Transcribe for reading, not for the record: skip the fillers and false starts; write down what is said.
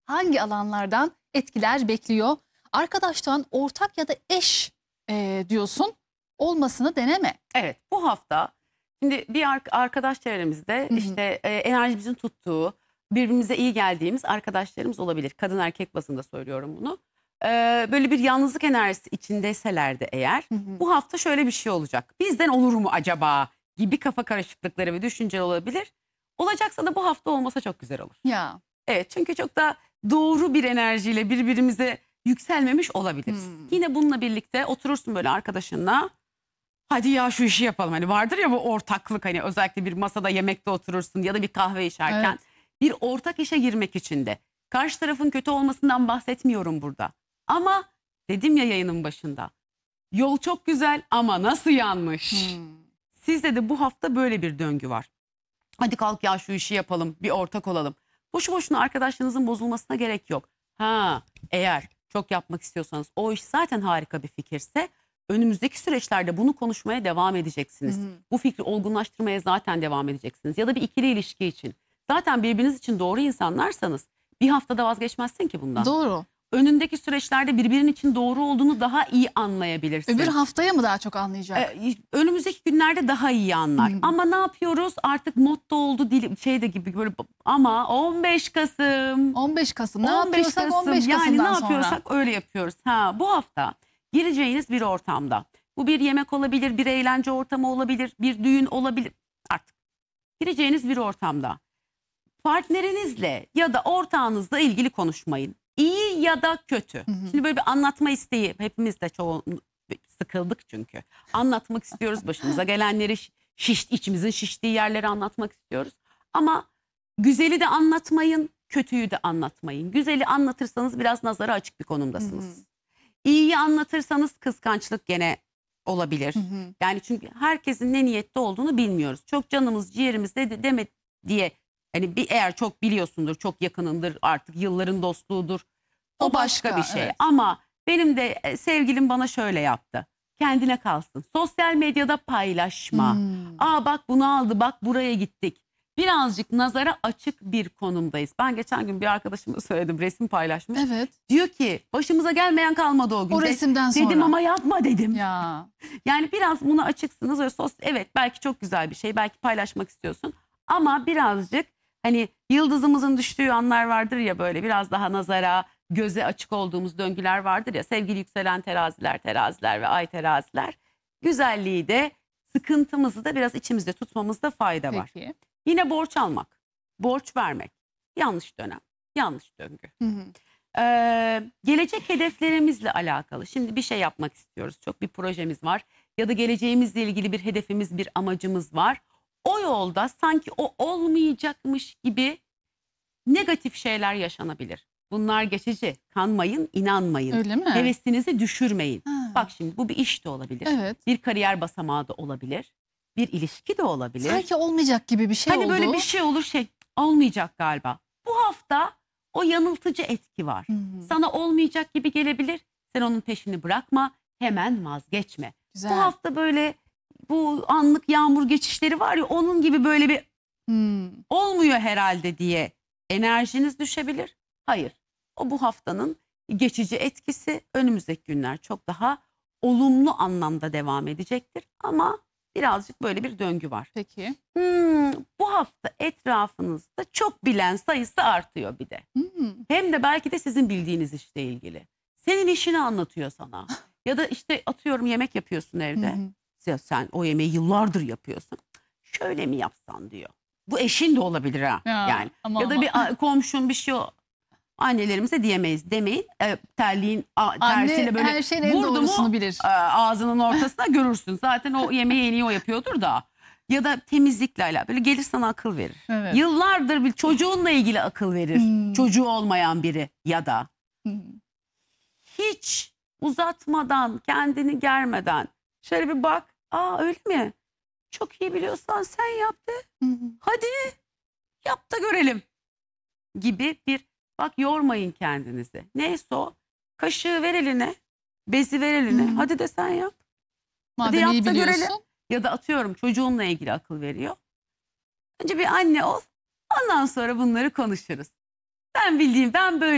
hangi alanlardan etkiler bekliyor? Arkadaştan ortak ya da eş diyorsun, olmasını deneme. Evet, bu hafta şimdi bir arkadaş çevremizde işte enerjimizin tuttuğu, birbirimize iyi geldiğimiz arkadaşlarımız olabilir. Kadın erkek bazında söylüyorum bunu. Böyle bir yalnızlık enerjisi içindeyseler de eğer bu hafta şöyle bir şey olacak. Bizden olur mu acaba gibi kafa karışıklıkları ve düşünceler olabilir. Olacaksa da bu hafta olmasa çok güzel olur. Ya. Evet, çünkü çok da doğru bir enerjiyle birbirimize yükselmemiş olabiliriz. Yine bununla birlikte oturursun böyle arkadaşınla. Hadi ya şu işi yapalım. Hani vardır ya bu ortaklık, hani özellikle bir masada yemekte oturursun ya da bir kahve içerken. Evet. Bir ortak işe girmek için de. Karşı tarafın kötü olmasından bahsetmiyorum burada. Ama dedim ya yayının başında. Yol çok güzel ama nasıl yanlış? Sizde de bu hafta böyle bir döngü var. Hadi kalk ya şu işi yapalım, bir ortak olalım. Boşu boşuna arkadaşlarınızın bozulmasına gerek yok. Eğer çok yapmak istiyorsanız, o iş zaten harika bir fikirse önümüzdeki süreçlerde bunu konuşmaya devam edeceksiniz. Bu fikri olgunlaştırmaya zaten devam edeceksiniz. Ya da bir ikili ilişki için. Zaten birbiriniz için doğru insanlarsanız bir haftada vazgeçmezsin ki bundan. Doğru. Önündeki süreçlerde birbirinin için doğru olduğunu daha iyi anlayabilirsin. Öbür haftaya mı daha çok anlayacak? Önümüzdeki günlerde daha iyi anlar. Ama ne yapıyoruz? Artık motto oldu, şeyde gibi böyle, ama 15 Kasım. 15 Kasım. Ne yapıyorsak 15 Kasım'dan yani ne sonra. yapıyorsak öyle yapıyoruz. Bu hafta gireceğiniz bir ortamda. Bu bir yemek olabilir, bir eğlence ortamı olabilir, bir düğün olabilir. Artık gireceğiniz bir ortamda partnerinizle ya da ortağınızla ilgili konuşmayın. İyi ya da kötü. Şimdi böyle bir anlatma isteği, hepimiz de çoğu sıkıldık çünkü. Anlatmak istiyoruz, başımıza gelenleri, içimizin şiştiği yerleri anlatmak istiyoruz. Ama güzeli de anlatmayın, kötüyü de anlatmayın. Güzeli anlatırsanız biraz nazara açık bir konumdasınız. İyiyi anlatırsanız kıskançlık gene olabilir. Yani çünkü herkesin ne niyette olduğunu bilmiyoruz. Çok canımız ciğerimiz deme diye, hani eğer çok biliyorsundur, çok yakınındır, artık yılların dostluğudur. O başka bir şey. Evet. Ama benim de sevgilim bana şöyle yaptı. Kendine kalsın. Sosyal medyada paylaşma. Bak bunu aldı, bak buraya gittik. Birazcık nazara açık bir konumdayız. Ben geçen gün bir arkadaşıma söyledim, resim paylaşmış. Evet. Diyor ki başımıza gelmeyen kalmadı o gün. O resimden sonra. Dedim ama yapma dedim. Ya. Yani biraz buna açıksınız. Ve evet, belki çok güzel bir şey, belki paylaşmak istiyorsun. Ama birazcık hani yıldızımızın düştüğü anlar vardır ya, böyle biraz daha nazara, göze açık olduğumuz döngüler vardır ya. Sevgili yükselen teraziler ve ay teraziler. Güzelliği de sıkıntımızı da biraz içimizde tutmamızda fayda var. Peki. Yine borç almak, borç vermek yanlış dönem, yanlış döngü. Gelecek hedeflerimizle alakalı. Şimdi bir şey yapmak istiyoruz. Çok bir projemiz var. Ya da geleceğimizle ilgili bir hedefimiz, bir amacımız var. O yolda sanki o olmayacakmış gibi negatif şeyler yaşanabilir. Bunlar geçici. Kanmayın, inanmayın. Öyle mi? Hevesinizi düşürmeyin. Bak şimdi bu bir iş de olabilir. Evet. Bir kariyer basamağı da olabilir. Bir ilişki de olabilir. Sanki olmayacak gibi bir şey hani oldu. böyle bir şey olur, olmayacak galiba. Bu hafta o yanıltıcı etki var. Sana olmayacak gibi gelebilir. Sen onun peşini bırakma. Hemen vazgeçme. Güzel. Bu hafta böyle bu anlık yağmur geçişleri var ya, onun gibi böyle bir olmuyor herhalde diye enerjiniz düşebilir. Hayır. O bu haftanın geçici etkisi, önümüzdeki günler çok daha olumlu anlamda devam edecektir. Ama birazcık böyle bir döngü var. Peki. Bu hafta etrafınızda çok bilen sayısı artıyor bir de. Hem de belki de sizin bildiğiniz işle ilgili. Senin işini anlatıyor sana. Ya da işte atıyorum yemek yapıyorsun evde. Sen o yemeği yıllardır yapıyorsun. Şöyle mi yapsan diyor. Bu eşin de olabilir ha. Yani. Ya da bir komşun bir şey annelerimize diyemeyiz demeyin. Terliğin tersiyle böyle her şeyin en vurdu doğrusunu mu bilir. Ağzının ortasına görürsün. Zaten o yemeği en iyi o yapıyordur da. Ya da temizlikle alakalı böyle gelir sana akıl verir. Evet. Yıllardır bir çocuğunla ilgili akıl verir. Çocuğu olmayan biri ya da. Hiç uzatmadan, kendini germeden şöyle bir bak. Öyle mi? Çok iyi biliyorsan sen yap de. Hadi yap da görelim. Gibi bir, bak yormayın kendinizi. Neyse o. Kaşığı ver eline. Bezi ver eline. Hadi de sen yap. Madem hadi iyi yap da biliyorsun. görelim. Ya da atıyorum çocuğunla ilgili akıl veriyor. Önce bir anne ol. Ondan sonra bunları konuşuruz. Ben böyle